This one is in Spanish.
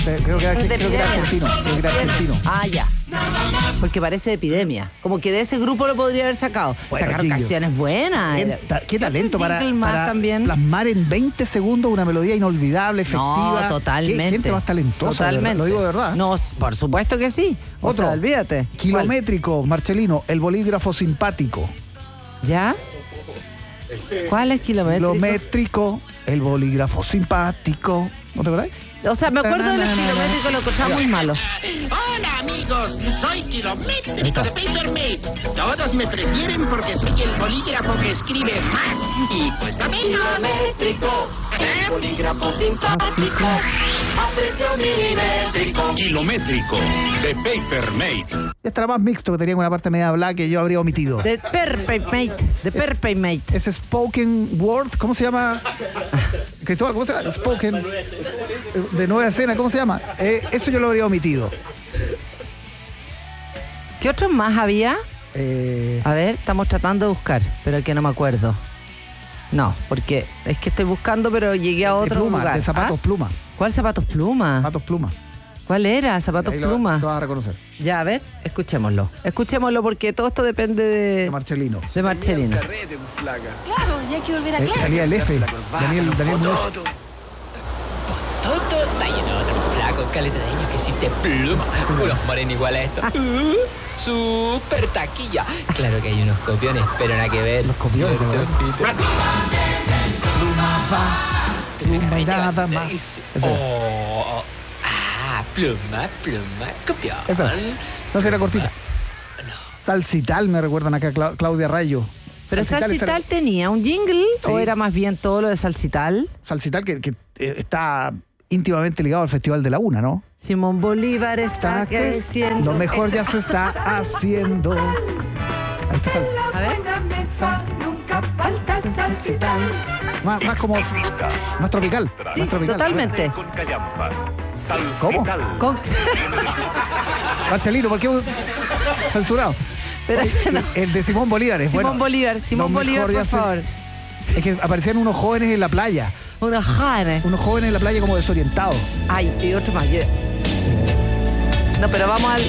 Creo que era argentino. Ah, ya. Porque parece de epidemia. Como que de ese grupo lo podría haber sacado. Bueno, Sacaron chiquillos, canciones buenas. Qué talento para también. plasmar en 20 segundos una melodía inolvidable, efectiva. No, totalmente. Qué gente más talentosa. Totalmente. Lo digo de verdad. No, por supuesto que sí. O sea, olvídate. Kilométrico, Marcelino, el bolígrafo simpático. ¿Ya? ¿Cuál es kilométrico? Kilométrico, el bolígrafo simpático. ¿No te acordás? O sea, me acuerdo de los kilométricos, lo escuchaba muy malo. Hola amigos, soy Kilométrico de Papermate. Todos me prefieren porque soy el bolígrafo que escribe más. Y cuesta menos. Kilométrico, el bolígrafo simpático. Atención milimétrico. Kilométrico de Papermate. Este era más mixto, que tenía una parte media black que yo habría omitido. De Papermate. Ese spoken word, ¿cómo se llama? Cristóbal, ¿cómo se llama? Spoken de Nueva Escena, ¿cómo se llama? Eso yo lo habría omitido. ¿Qué otros más había? A ver, estamos tratando de buscar, pero que no me acuerdo. No, porque es que estoy buscando, pero llegué a otro lugar. De zapatos pluma. ¿Cuál zapatos pluma? Zapatos pluma. ¿Cuál era? Zapatos pluma. Lo vas a reconocer. Ya, a ver, escuchémoslo. Escuchémoslo porque todo esto depende de Marcelino. De Marcelino. Claro, ya hay que volver a clase. Salía el F. Daniel Muñoz. Toto, está lleno de otros flacos, caleta de ellos que existe pluma. Unos morenos igual a esto. Super taquilla. Claro que hay unos copiones, pero nada que ver. Los copiones, Pluma nada más. Pluma, copión. Esa. No será cortita. No. Salsital, me recuerdan acá Claudia Rayo. ¿Pero Salsital tenía un jingle? Sí. ¿O era más bien todo lo de Salsital? Salsital que está íntimamente ligado al Festival de la Una, ¿no? Simón Bolívar está creciendo. Lo mejor ya se está haciendo. Ahí está A ver. Falta Salsital. Más como... Más tropical. Sí, más tropical. totalmente. ¿Cómo? Con... Marcelino, ¿por qué censurado? Pero no. El de Simón Bolívar es Simón Bolívar, por favor. Es que aparecían unos jóvenes en la playa. Unos jóvenes. Unos jóvenes en la playa como desorientados. Ay, y otro más. No, pero vamos al